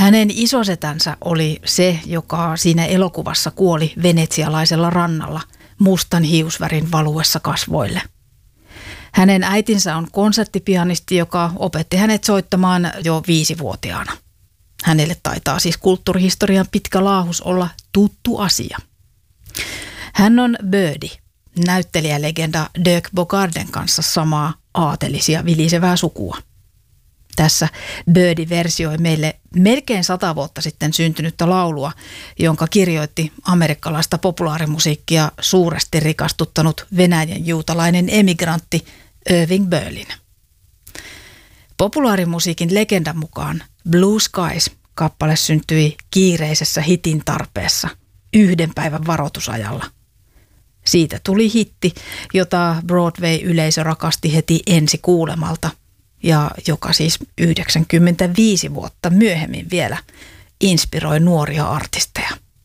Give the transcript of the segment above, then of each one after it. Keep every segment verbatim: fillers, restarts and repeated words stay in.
Hänen isosetänsä oli se, joka siinä elokuvassa kuoli venetsialaisella rannalla mustan hiusvärin valuessa kasvoille. Hänen äitinsä on konserttipianisti, joka opetti hänet soittamaan jo viisivuotiaana. Hänelle taitaa siis kulttuurihistorian pitkä laahus olla tuttu asia. Hän on Birdie, näyttelijälegenda Dirk Bogarden kanssa samaa aatelisia vilisevää sukua. Tässä Birdie versioi meille melkein sata vuotta sitten syntynyttä laulua, jonka kirjoitti amerikkalaista populaarimusiikkia suuresti rikastuttanut Venäjän juutalainen emigrantti Irving Berlin. Populaarimusiikin legendan mukaan Blue Skies-kappale syntyi kiireisessä hitin tarpeessa yhden päivän varoitusajalla. Siitä tuli hitti, jota Broadway-yleisö rakasti heti ensi kuulemalta ja joka siis yhdeksänkymmentäviisi vuotta myöhemmin vielä inspiroi nuoria artisteja.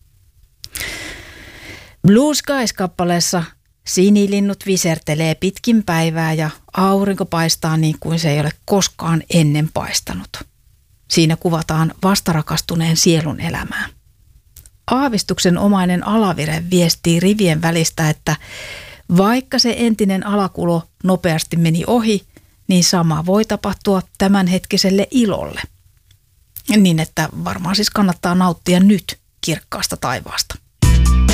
Blue Skies-kappaleessa sinilinnut visertelee pitkin päivää ja aurinko paistaa niin kuin se ei ole koskaan ennen paistanut. Siinä kuvataan vastarakastuneen sielun elämää. Aavistuksen omainen alavire viestii rivien välistä, että vaikka se entinen alakulo nopeasti meni ohi, niin sama voi tapahtua tämänhetkiselle ilolle. Niin että varmaan siis kannattaa nauttia nyt kirkkaasta taivaasta.